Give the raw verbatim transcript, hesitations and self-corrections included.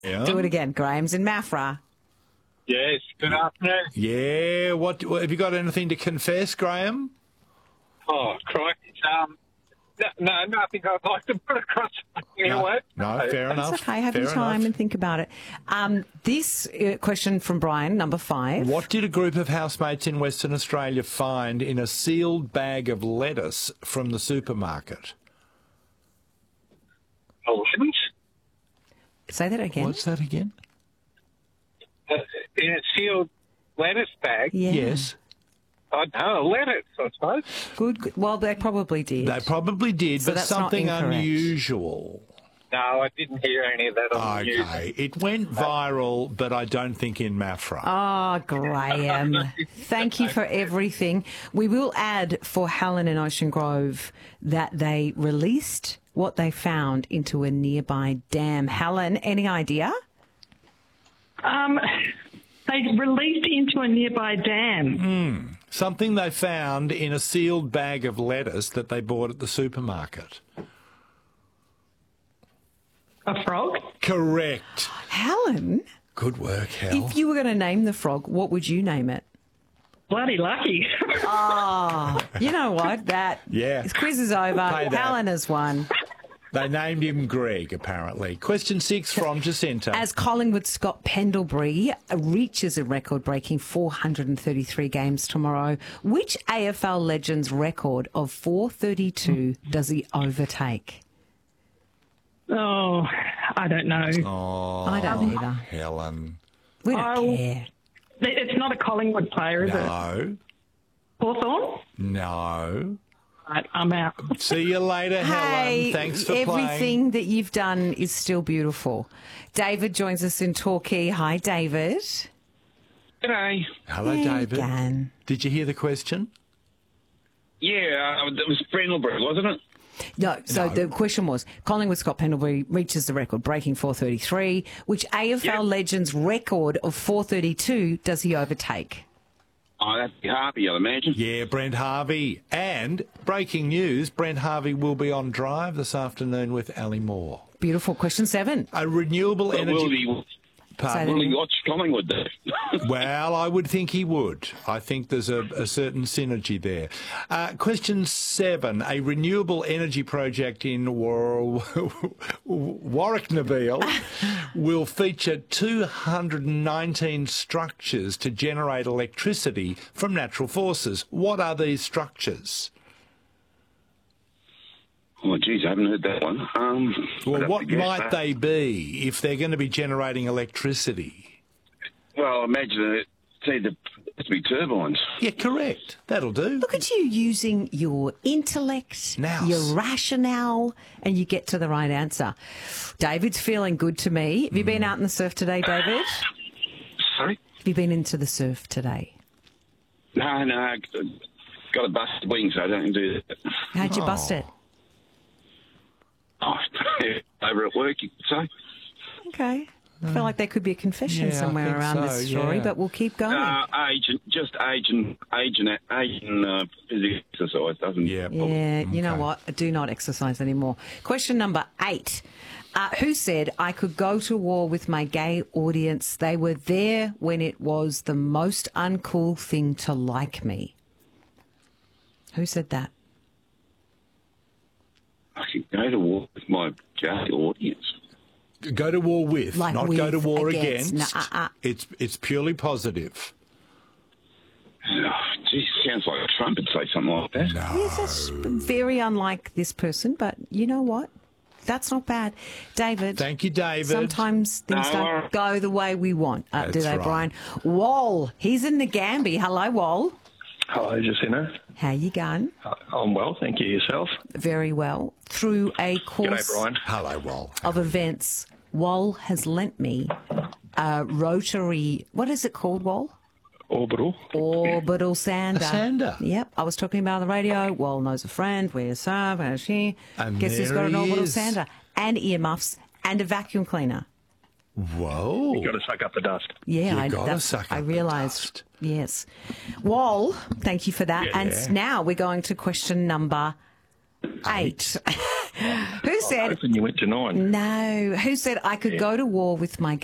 Yeah. Do it again. Graham's in Maffra. Yes, good afternoon. Yeah. What, what have you got? Anything to confess, Graham? Oh, crikey. Um, no, no, nothing I'd like to put across anyway. No, no, fair enough. It's okay. Have fair your time enough. and think about it. Um, this uh, question from Brian, number five. What did a group of housemates in Western Australia find in a sealed bag of lettuce from the supermarket? Elephants? Say that again. What's that again? Uh, in a sealed lettuce bag? Yeah. Yes. I don't know, lettuce, I suppose. Good, good. Well, they probably did. They probably did, So but that's not something incorrect. unusual. No, I didn't hear any of that on the news. Okay. It went viral, but I don't think in Maffra. Oh, Graham. Thank you for everything. We will add for Helen and Ocean Grove that they released what they found into a nearby dam. Helen, any idea? Um, they released into a nearby dam. Something they found in a sealed bag of lettuce that they bought at the supermarket. A frog? Correct. Helen, Good work, Hal. if you were going to name the frog, what would you name it? Bloody lucky. Oh, you know what? That Yeah. This quiz is over. Pay that. Helen has won. They named him Greg, apparently. Question six from Jacinta. As Collingwood Scott Pendlebury reaches a record-breaking four hundred thirty-three games tomorrow, which A F L legend's record of four thirty-two does he overtake? Oh, I don't know. Oh, I don't either. Helen. We don't I'll- care. It's not a Collingwood player, is it? No. Hawthorn? No. Right, I'm out. See you later, Hey, Helen. Thanks for everything playing. that you've done is still beautiful. David joins us in Torquay. Hi, David. G'day. Hello, There you David. go. Did you hear the question? Yeah, uh, it was Pendlebury, wasn't it? No, so No. the question was, Collingwood Scott Pendlebury reaches the record, breaking four thirty-three. Which A F L Yep. legend's record of four thirty-two does he overtake? Oh, that'd be Harvey, I'd imagine. Yeah, Brent Harvey. And breaking news, Brent Harvey will be on Drive this afternoon with Ali Moore. Beautiful. Question seven. A renewable But will energy... he, Pardon? will he watch Collingwood, though? Well, I would think he would. I think there's a, a certain synergy there. Uh, question seven. A renewable energy project in War- Warwicknabeal will feature two hundred nineteen structures to generate electricity from natural forces. What are these structures? Oh, geez, I haven't heard that one. Um, I'd Well, have what to guess might that. they be if they're going to be generating electricity? Well, imagine it. See, the it's be turbines. Yeah, correct. That'll do. Look at you using your intellect, Nous. your rationale, and you get to the right answer. David's feeling good to me. Have you been out in the surf today, David? Sorry? Have you been into the surf today? No, no, I got a busted wing, so I don't do that. How'd you bust it? Oh, over at work, you could say. Okay. I feel like there could be a confession Yeah, I somewhere think around so, this story, yeah. but we'll keep going. Uh, age and just age and age and age and uh, physical exercise doesn't. Yeah. Yeah, you know Okay. what? I do not exercise anymore. Question number eight. Uh, who said I could go to war with my gay audience? They were there when it was the most uncool thing to like me. Who said that? I could go to war with my gay audience. Go to war with, Like not go to with, war against. against. No, uh-uh. It's it's purely positive. Oh, geez, sounds like Trump would say something like that. Yes, that's very unlike this person, but you know what? That's not bad. David. Thank you, David. Sometimes things No, don't all right. go the way we want, uh, do That's they, right. Brian? Wall, he's in the Gambie. Hello, Wall. Hello, Jacinta. How you going? Uh, I'm well, thank you. Yourself? Very well. Through a course G'day, Brian. Hello, Wal. of events, Wall has lent me a rotary, what is it called, Wall? Orbital. Orbital sander. A sander? Yep. I was talking about it on the radio. Wall knows a friend. Where's Sam? Where's she? And Guess who's there got an he orbital is. sander and earmuffs and a vacuum cleaner. Whoa. You've got to suck up the dust. Yeah, You I, gotta that's- suck I up the realised. dust. Yes. Wall, thank you for that. Yeah. And now we're going to question number eight. Who said? Hoping you went to nine. No. Who said I could go to war with my